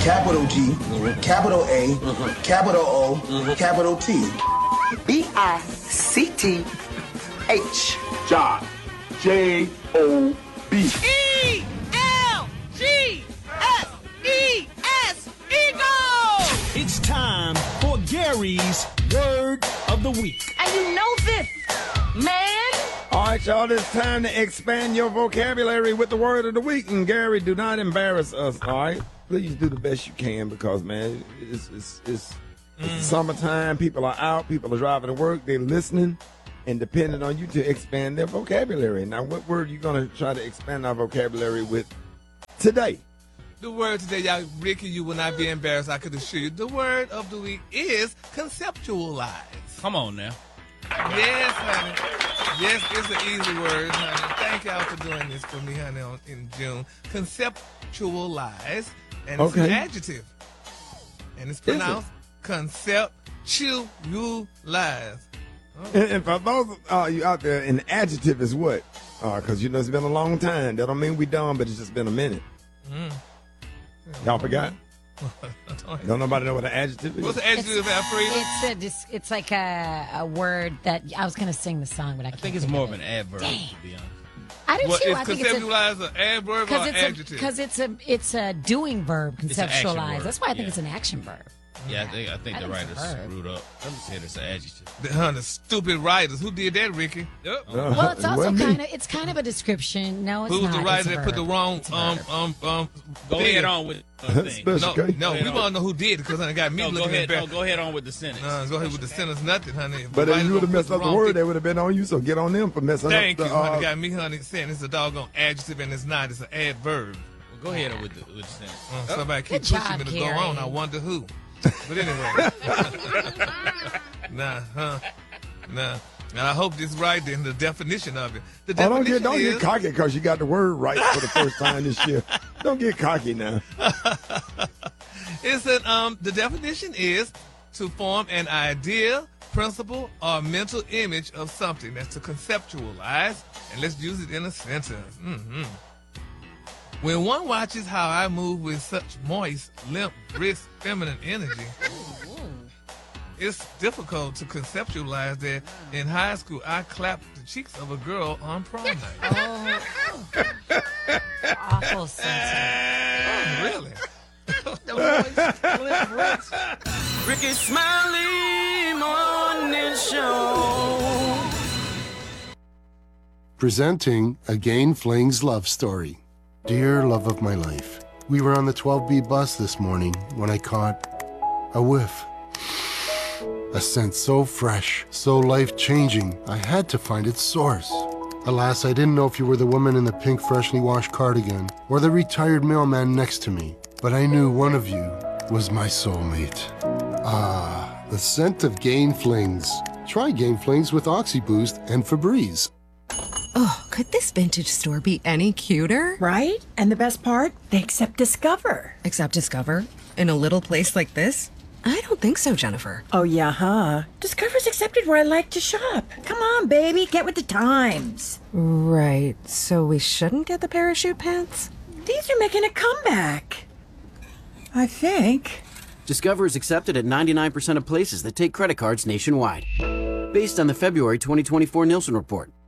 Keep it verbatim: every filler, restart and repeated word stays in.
capital G, mm-hmm. capital A, mm-hmm. capital O, mm-hmm. capital T. B I C T H. Josh. J O B. E L G S E S. Eagle! It's time for Gary's Word of the Week. And you know this, man. All right, y'all, it's time to expand your vocabulary with the Word of the Week. And Gary, do not embarrass us, all right? Please do the best you can because, man, it's, it's, it's, it's mm. summertime. People are out. People are driving to work. They're listening and depending on you to expand their vocabulary. Now, what word are you going to try to expand our vocabulary with today? The word today, y'all, Ricky, you will not be embarrassed, I could assure you. The word of the week is conceptualize. Come on now. Yes, honey. Yes, it's an easy word, honey. Thank y'all for doing this for me, honey, on, in June. Conceptualize, and it's okay. an adjective. And it's pronounced conceptualize. Oh. And, and for those uh, you out there, an adjective is what? Because, uh, you know, it's been a long time. That don't mean we done, but it's just been a minute. Mm. Y'all forgot? Don't nobody know what an adjective is? What's an adjective, Alfredo? It's a, it's like a, a word that I was going to sing the song, but I, I can't think it's think more of, of an adverb, Dang. to be honest. I do well, too. Is I think it's conceptualize an adverb or an adjective? Because it's a it's a doing verb. Conceptualize. That's why I think yeah. it's an action verb. Yeah, I think I think I the think writers screwed up. I just said it's an adjective. The, huh, the stupid writers. Who did that, Ricky? Yep. Uh, Well, it's also it kind of it's kind of a description. No, it's Who's not. the writer It's a that put the verb. wrong It's a um verb. um um? Go thing? ahead on with the thing. Special No, case. no, Go we ahead want on. to know who did because I got me No, go looking ahead. at No, back. go ahead on with the sentence. No, go ahead with the sentence, nothing, honey. If But the if writer you would have don't messed put up the wrong word, thing- they would have been on you, so get on them for messing Thank up you, the, honey. uh, Got me, honey, saying it's a doggone adjective and it's not. It's an adverb. Well, go ahead with the, with the sentence. Uh, somebody keep Good pushing job, me to Gary. go on. I wonder who. But anyway, nah, huh? Nah. And I hope this right then. The definition of it. The Oh, don't definition get, don't is get cocky because you got the word right for the first time this year. Don't get cocky now. it's an um. The definition is to form an idea, principle, or mental image of something. That's to conceptualize, and let's use it in a sentence. Mm-hmm. When one watches how I move with such moist, limp, brisk, feminine energy, it's difficult to conceptualize that in high school I clapped the cheeks of a girl on prom night. Oh, awful sentence. Oh, really? Ricky Smiley Morning Show. Presenting Again Fling's love story. Dear love of my life, we were on the twelve B bus this morning when I caught a whiff. A scent so fresh, so life-changing, I had to find its source. Alas, I didn't know if you were the woman in the pink freshly washed cardigan or the retired mailman next to me, but I knew one of you was my soulmate. Ah, the scent of Gain Flings. Try Gain Flings with Oxyboost and Febreze. Oh, could this vintage store be any cuter? Right? And the best part? They accept Discover. Accept Discover? In a little place like this? I don't think so, Jennifer. Oh, yeah, huh? Discover's accepted where I like to shop. Come on, baby, get with the times. Right, so we shouldn't get the parachute pants? These are making a comeback. I think. Discover is accepted at ninety-nine percent of places that take credit cards nationwide. Based on the February twenty twenty-four Nielsen report.